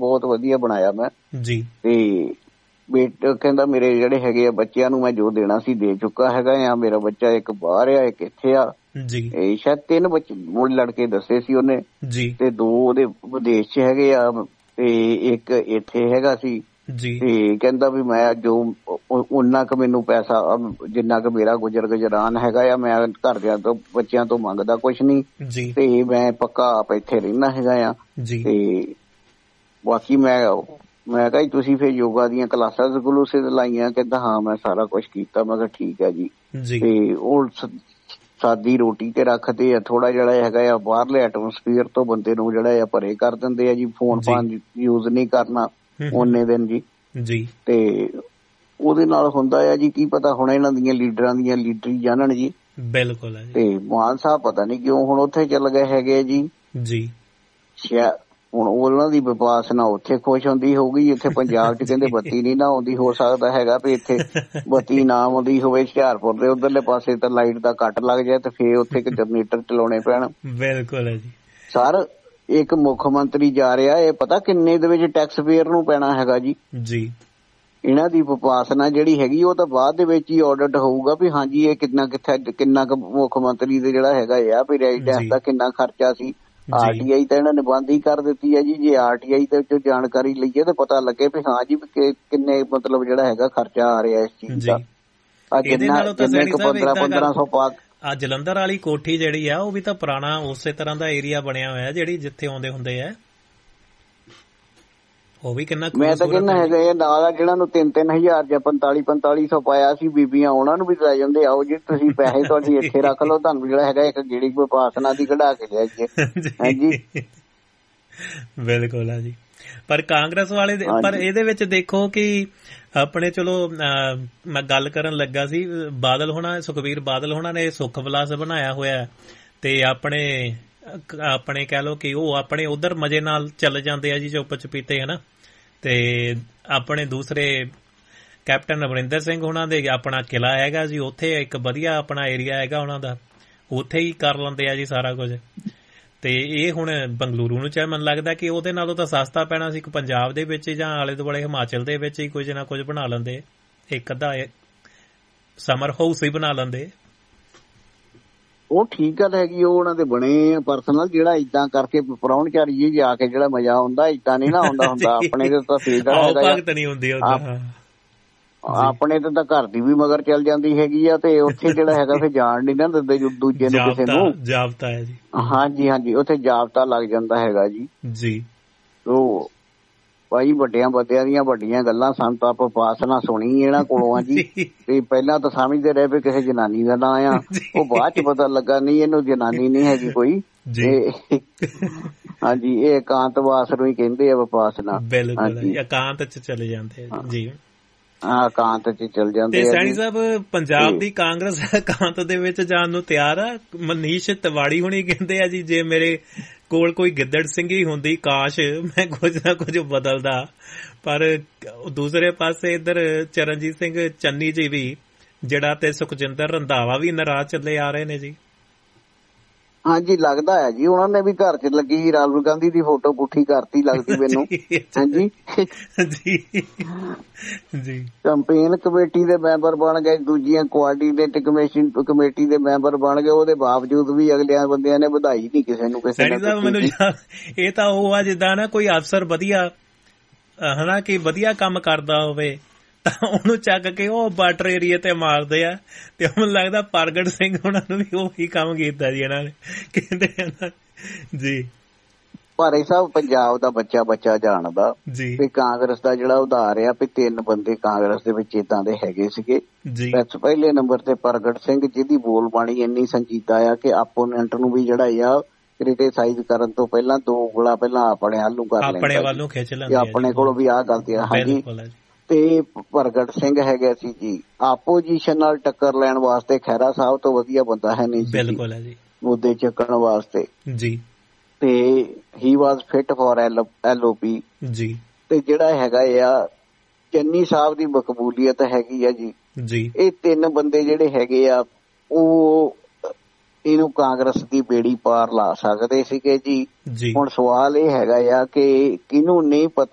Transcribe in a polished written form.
ਬਹੁਤ ਵਧੀਆ ਬਣਾਇਆ ਮੈਂ ਜੀ। ਤੇ ਬੇਟਾ ਕਹਿੰਦਾ ਮੇਰੇ ਜਿਹੜੇ ਹੈਗੇ ਆ ਬੱਚਿਆਂ ਨੂੰ ਮੈਂ ਜੋ ਦੇਣਾ ਸੀ ਦੇ ਚੁੱਕਾ ਹੈਗਾ ਆ। ਮੇਰਾ ਬੱਚਾ ਇੱਕ ਬਾਹਰ ਆ, ਇੱਕ ਇੱਥੇ ਆ। ਜੀ। ਸ਼ਾਇਦ 3 ਬੱਚੇ ਮੁੜ ਲੜਕੇ ਦੱਸੇ ਸੀ ਉਹਨੇ ਜੀ। ਤੇ 2 ਉਹਦੇ ਵਿਦੇਸ਼ 'ਚ ਹੈਗੇ ਆ ਤੇ ਇੱਕ ਇੱਥੇ ਹੈਗਾ ਸੀ। ਜੀ। ਤੇ ਕਹਿੰਦਾ ਵੀ ਮੈਂ ਜੋ ਓਨਾ ਕੁ ਮੈਨੂੰ ਪੈਸਾ ਜਿੰਨਾ ਕੁ ਮੇਰਾ ਗੁਜ਼ਰਾਨ ਹੈਗਾ ਆ, ਮੈਂ ਘਰਦਿਆਂ ਤੋਂ ਬੱਚਿਆਂ ਤੋਂ ਮੰਗਦਾ ਕੁਛ ਨੀ ਤੇ ਮੈਂ ਪੱਕਾ ਆਪ ਇੱਥੇ ਰਹਿੰਦਾ ਹੈਗਾ ਆ। ਤੇ ਬਾਕੀ ਮੈਂ ਕਿਹਾ ਜੀ ਤੁਸੀਂ ਫਿਰ ਯੋਗਾ ਦੀਆਂ ਕਲਾਸਾਂ ਕਲੂਸਿਸ ਲਾਈਆਂ? ਕਹਿੰਦਾ ਹਾਂ ਮੈਂ ਸਾਰਾ ਕੁਛ ਕੀਤਾ। ਮੈਂ ਕਿਹਾ ਠੀਕ ਹੈ ਜੀ। ਤੇ ਉਹ ਸਾਦੀ ਰੋਟੀ ਤੇ ਰੱਖਦੇ ਆ, ਥੋੜਾ ਜਿਹੜਾ ਹੈਗਾ ਆ ਬਾਹਰਲੇ ਐਟਮੋਸਫੀਅਰ ਤੋਂ ਬੰਦੇ ਨੂੰ ਜਿਹੜਾ ਆ ਪਰੇ ਕਰ ਦਿੰਦੇ ਆ ਜੀ। ਫੋਨ ਫਾਨ ਯੂਜ਼ ਨਹੀਂ ਕਰਨਾ ਓਨੇ ਦਿਨ ਜੀ। ਤੇ ਉਹਦੇ ਨਾਲ ਹੁੰਦਾ ਆ ਜੀ ਕੀ ਪਤਾ ਹੁਣ ਇਹਨਾਂ ਦੀਆਂ ਲੀਡਰਾਂ ਦੀਆਂ ਲੀਡਰੀ ਜਾਣਨ ਜੀ। ਬਿਲਕੁਲ। ਤੇ ਮਾਨ ਸਾਹਿਬ ਪਤਾ ਨੀ ਕਿਉਂ ਹੁਣ ਉੱਥੇ ਚੱਲ ਗਏ ਹੈਗੇ ਜੀ। ਹੁਣ ਉਹਨਾਂ ਦੀ ਵਿਪਾਸਨਾ ਉੱਥੇ ਖੁਸ਼ ਹੁੰਦੀ ਹੋਊਗੀ, ਇੱਥੇ ਪੰਜਾਬ 'ਚ ਕਹਿੰਦੇ ਬੱਤੀ ਨੀ ਨਾ ਆਉਂਦੀ। ਹੋ ਸਕਦਾ ਹੈਗਾ ਵੀ ਇੱਥੇ ਬੱਤੀ ਨਾ ਆਉਂਦੀ ਹੋਵੇ ਹੁਸ਼ਿਆਰਪੁਰ ਦੇ ਉਧਰਲੇ ਪਾਸੇ ਤਾਂ ਲਾਈਟ ਦਾ ਕੱਟ ਲੱਗ ਜਾਏ ਤੇ ਫੇਰ ਉੱਥੇ ਜਨਰੇਟਰ ਚਲਾਉਣੇ ਪੈਣ। ਬਿਲਕੁਲ ਹੈ ਜੀ। ਸਰ ਇੱਕ ਮੁੱਖ ਮੰਤਰੀ ਜਾ ਰਿਹਾ, ਇਹ ਪਤਾ ਕਿੰਨੇ ਦੇ ਵਿੱਚ ਟੈਕਸ ਪੇਅਰ ਨੂੰ ਪੈਣਾ ਹੈਗਾ ਜੀ। ਇਹਨਾਂ ਦੀ ਵਿਪਾਸਨਾ ਜਿਹੜੀ ਹੈਗੀ ਉਹ ਤਾਂ ਬਾਅਦ ਦੇ ਵਿੱਚ ਹੀ ਆਡਿਟ ਹੋਊਗਾ ਵੀ ਹਾਂਜੀ ਇਹ ਕਿੰਨਾ ਕੁ ਮੁੱਖ ਮੰਤਰੀ ਦੇ ਜਿਹੜਾ ਹੈਗਾ ਆ ਵੀ ਰੈਜ਼ੀਡੈਂਸ ਦਾ ਕਿੰਨਾ ਖਰਚਾ ਸੀ। RTI ਤਾਂ ਇਹਨਾਂ ਨੇ ਬੰਦ ਹੀ ਕਰ ਦਿੱਤੀ ਹੈ ਜੀ। ਜੇ RTI ਦੇ ਵਿੱਚੋਂ ਜਾਣਕਾਰੀ ਲਈਏ ਤਾਂ ਪਤਾ ਲੱਗੇ ਵੀ ਹਾਂ ਜੀ ਕਿੰਨੇ ਮਤਲਬ ਜਿਹੜਾ ਹੈਗਾ ਖਰਚਾ ਆ ਰਿਹਾ ਇਸ ਚੀਜ਼ ਦਾ। ਜਿੰਨੇ ਕੁ 1500 ਪਾ ਆ ਜਲੰਧਰ ਵਾਲੀ ਕੋਠੀ ਜਿਹੜੀ ਆ ਉਹ ਵੀ ਤਾਂ ਪੁਰਾਣਾ ਉਸੇ ਤਰ੍ਹਾਂ ਦਾ ਏਰੀਆ ਬਣਿਆ ਹੋਇਆ ਜਿਹੜੀ ਜਿੱਥੇ ਆਉਂਦੇ ਹੁੰਦੇ ਆ। ਉਹ ਵੀ ਕਿੰਨਾ ਮੈਂ ਤਾਂ ਕਹਿੰਦਾ ਹੈਗਾ ਇਹ ਨਾਲ ਜਿਹਨਾਂ ਨੂੰ 3-3000 ਜਾਂ 4500 ਪਾਇਆ ਸੀ ਬੀਬੀਆਂ ਉਹਨਾਂ ਨੂੰ ਵੀ ਲੈ ਜਾਂਦੇ। ਆਓ ਜੀ ਤੁਸੀਂ ਪੈਸੇ ਤੁਹਾਡੀ ਇੱਥੇ ਰੱਖ ਲਓ, ਤੁਹਾਨੂੰ ਜਿਹੜਾ ਹੈਗਾ ਇੱਕ ਗੇੜੀ ਵਿਪਾਸਨਾ ਦੀ ਕਢਾ ਕੇ ਲਿਆਈਏ। ਹਾਂਜੀ ਬਿਲਕੁਲ ਆ ਜੀ। ਪਰ ਕਾਂਗਰਸ ਵਾਲੇ ਪਰ ਇਹਦੇ ਵਿੱਚ ਦੇਖੋ ਕਿ ਆਪਣੇ ਚਲੋ ਮੈਂ ਗੱਲ ਕਰਨ ਲੱਗਾ ਸੀ ਬਾਦਲ ਹੋਣਾ, ਸੁਖਬੀਰ ਬਾਦਲ ਹੋਣਾ ਨੇ ਸੁੱਖ ਵਿਲਾਸ ਬਣਾਇਆ ਹੋਇਆ ਤੇ ਆਪਣੇ ਕਹਿ ਲਓ ਕਿ ਉਹ ਆਪਣੇ ਉਧਰ ਮਜ਼ੇ ਨਾਲ ਚੱਲ ਜਾਂਦੇ ਆ ਜੀ ਚੁੱਪ ਚਪੀਤੇ ਹਨਾ। ਤੇ ਆਪਣੇ ਦੂਸਰੇ ਕੈਪਟਨ ਅਮਰਿੰਦਰ ਸਿੰਘ ਹੋਣਾ ਦੇ ਆਪਣਾ ਕਿਲਾ ਹੈਗਾ ਜੀ, ਉੱਥੇ ਇੱਕ ਵਧੀਆ ਆਪਣਾ ਏਰੀਆ ਹੈਗਾ ਉਹਨਾਂ ਦਾ, ਉੱਥੇ ਹੀ ਕਰ ਲੈਂਦੇ ਆ ਜੀ ਸਾਰਾ ਕੁਝ। ਤੇ ਇਹ ਹੁਣ ਬੰਗਲੁਰੂ ਨੂੰ ਚਾਹੇ ਮੈਨੂੰ ਲੱਗਦਾ ਕਿ ਉਹਦੇ ਨਾਲੋਂ ਤਾਂ ਸਸਤਾ ਪੈਣਾ ਸੀ ਪੰਜਾਬ ਦੇ ਵਿੱਚ ਜਾਂ ਆਲੇ ਦੁਆਲੇ ਹਿਮਾਚਲ ਦੇ ਵਿੱਚ ਹੀ ਕੁਝ ਨਾ ਕੁਝ ਬਣਾ ਲੈਂਦੇ, ਇੱਕ ਅੱਧਾ ਸਮਰ ਹਾਊਸ ਹੀ ਬਣਾ ਲੈਂਦੇ। ਉਹ ਠੀਕ ਗੱਲ ਹੈਗੀ, ਉਹ ਉਹਨਾਂ ਦੇ ਬਣੇ ਪਰਸਨਲ ਜਿਹੜਾ ਏਦਾਂ ਕਰਕੇ ਪ੍ਰਾਹੁਣਚਾਰੀ ਜੀ ਜਾ ਕੇ ਜਿਹੜਾ ਮਜ਼ਾ ਆਉਂਦਾ ਏਦਾਂ ਨੀ ਨਾ ਆਉਂਦਾ ਹੁੰਦਾ। ਆਪਣੇ ਤੇ ਤਾਂ ਫੇਰ ਆਪਣੇ ਤੇ ਤਾਂ ਘਰ ਦੀ ਵੀ ਮਗਰ ਚੱਲ ਜਾਂਦੀ ਹੈਗੀ ਆ ਤੇ ਉੱਥੇ ਜਿਹੜਾ ਹੈਗਾ ਫਿਰ ਜਾਣ ਨੀ ਨਾ ਦਿੰਦੇ ਦੂਜੇ ਨੂੰ ਕਿਸੇ ਨੂੰ। ਜਾਬਤਾ ਹੈ ਜੀ। ਹਾਂਜੀ ਉੱਥੇ ਜਾਬਤਾ ਲੱਗ ਜਾਂਦਾ ਹੈਗਾ ਜੀ। ਉਹ ਭਾਈ ਵੱਡਿਆਂ ਬੰਦਿਆਂ ਦੀਆਂ ਵੱਡੀਆਂ ਗੱਲਾਂ ਸੰਤ ਆਪ ਉਪਾਸਨਾ ਸੁਣੀ ਇਹਨਾਂ ਕੋਲੋਂ ਆ ਜੀ। ਤੇ ਪਹਿਲਾਂ ਤਾਂ ਸਮਝਦੇ ਰਹੇ ਵੀ ਕਿਸੇ ਜਨਾਨੀ ਦਾ ਨਾਂ ਆ, ਉਹ ਬਾਅਦ ਚ ਪਤਾ ਲੱਗਾ ਨਹੀਂ ਇਹਨੂੰ ਜਨਾਨੀ ਨਹੀਂ ਹੈਗੀ ਕੋਈ। ਹਾਂਜੀ ਇਹ ਇਕਾਂਤਵਾਸ ਨੂੰ ਹੀ ਕਹਿੰਦੇ ਆ ਉਪਾਸਨਾ। ਬਿਲਕੁਲ ਇਕਾਂਤ ਚ ਚਲੇ ਜਾਂਦੇ ਜੀ। ਇਕਾਂਤ ਚ ਚਲ ਜਾਂਦੇ। ਤੇ ਸੈਣੀ ਸਾਹਿਬ ਪੰਜਾਬ ਦੀ ਕਾਂਗਰਸ ਇਕਾਂਤ ਦੇ ਵਿੱਚ ਜਾਣ ਨੂੰ ਤਿਆਰ ਆ। ਮਨੀਸ਼ ਤਿਵਾੜੀ ਹੁਣੀ ਕਹਿੰਦੇ ਆ ਜੀ ਜੇ ਮੇਰੇ ਕੋਲ ਕੋਈ ਗਿੱਦੜ ਸਿੰਘੀ ਹੁੰਦੀ ਕਾਸ਼ ਮੈਂ ਕੁਝ ਨਾ ਕੁਝ ਬਦਲਦਾ। ਪਰ ਦੂਸਰੇ ਪਾਸੇ ਇੱਧਰ ਚਰਨਜੀਤ ਸਿੰਘ ਚੰਨੀ ਜੀ ਵੀ ਜਿਹੜਾ ਤੇ ਸੁਖਜਿੰਦਰ ਰੰਧਾਵਾ ਵੀ ਨਾਰਾਜ਼ ਚੱਲੇ ਆ ਰਹੇ ਨੇ ਜੀ। ਹਾਂਜੀ ਲੱਗਦਾ ਹੈ ਜੀ ਉਹਨਾਂ ਨੇ ਵੀ ਘਰ ਚ ਲੱਗੀ ਰਾਹੁਲ ਗਾਂਧੀ ਦੀ ਫੋਟੋ ਪੁੱਠੀ ਕਰਤੀ ਲੱਗਦੀ ਮੈਨੂੰ। ਹਾਂਜੀ ਕੰਪੇਨ ਕਮੇਟੀ ਦੇ ਮੈਂਬਰ ਬਣ ਗਏ, ਦੂਜੀਆਂ ਕੋਆਰਡੀਨੇਟ ਕਮੇਟੀ ਦੇ ਮੈਂਬਰ ਬਣ ਗਏ, ਉਹਦੇ ਬਾਵਜੂਦ ਵੀ ਅਗਲਿਆਂ ਬੰਦਿਆਂ ਨੇ ਵਧਾਈ ਨੀ ਕਿਸੇ ਨੂੰ ਕਿਸੇ ਨੇ। ਮੈਨੂੰ ਇਹ ਤਾਂ ਉਹ ਆ ਜਿੱਦਾਂ ਨਾ ਕੋਈ ਅਫਸਰ ਵਧੀਆ ਹਨਾ ਕਿ ਵਧੀਆ ਕੰਮ ਕਰਦਾ ਹੋਵੇ ਤਾਂ ਉਹਨੂੰ ਚੱਕ ਕੇ ਉਹ ਬਾਰਡਰ ਏਰੀਏ ਤੇ ਮਾਰਦੇ ਆ। ਤੇ ਮੈਨੂੰ ਲੱਗਦਾ ਪ੍ਰਗਟ ਸਿੰਘ ਉਹਨਾਂ ਨੂੰ ਵੀ ਉਹੀ ਕੰਮ ਕੀਤਾ ਜੀ ਇਹਨਾਂ ਨੇ ਕਹਿੰਦੇ ਜੀ। ਪਰ ਇਹ ਸਭ ਪੰਜਾਬ ਦਾ ਬੱਚਾ ਜਾਣਦਾ ਵੀ ਕਾਂਗਰਸ ਦਾ ਜਿਹੜਾ ਉਧਾਰ ਆ ਵੀ 3 ਬੰਦੇ ਕਾਂਗਰਸ ਦੇ ਵਿੱਚ ਏਦਾਂ ਦੇ ਹੈਗੇ ਸੀਗੇ। ਪਹਿਲੇ ਨੰਬਰ ਤੇ ਪ੍ਰਗਟ ਸਿੰਘ ਜਿਹਦੀ ਬੋਲ ਬਾਣੀ ਇੰਨੀ ਸੰਜੀਦਾ ਆ ਕਿ ਆਪੋਨੈਂਟ ਨੂੰ ਵੀ ਜਿਹੜਾ ਆ ਕ੍ਰਿਟੀਸਾਈਜ਼ ਕਰਨ ਤੋਂ ਪਹਿਲਾਂ 2 ਉਂਗਲਾਂ ਪਹਿਲਾਂ ਆਪਣੇ ਵੱਲ ਨੂੰ ਕਰ ਲੈਂਦਾ, ਆਪਣੇ ਕੋਲੋਂ ਵੀ ਆਹ ਗਲਤੀ ਆ। ਹਾਂਜੀ ਤੇ ਪ੍ਰਗਟ ਸਿੰਘ ਹੈਗਾ ਸੀ ਜੀ ਆਪੋਜੀਸ਼ਨ ਨਾਲ ਟੱਕਰ ਲੈਣ ਵਾਸਤੇ ਖਹਿਰਾ ਸਾਹਿਬ ਤੋਂ ਵਧੀਆ ਬੰਦਾ ਹੈ ਨਹੀਂ ਸੀ ਮੁੱਦੇ ਚੱਕਣ ਵਾਸਤੇ ਜੀ। ਤੇ ਹੀ ਵਾਜ਼ ਫਿਟ ਫॉर LOP ਜੀ। ਤੇ ਜਿਹੜਾ ਹੈਗਾ ਆ ਚੰਨੀ ਸਾਹਿਬ ਦੀ ਮਕਬੂਲੀਅਤ ਹੈਗੀ ਆ ਜੀ। ਇਹ 3 ਬੰਦੇ ਜਿਹੜੇ ਹੈਗੇ ਆ ਉਹ ਇਹਨੂੰ ਕਾਂਗਰਸ ਦੀ ਬੇੜੀ ਪਾਰ ਲਾ ਸਕਦੇ ਸੀਗੇ ਜੀ। ਹੁਣ ਸਵਾਲ ਇਹ ਹੈਗਾ ਆ ਕਿ ਕਿਹਨੂੰ ਨਹੀਂ ਪਤਾ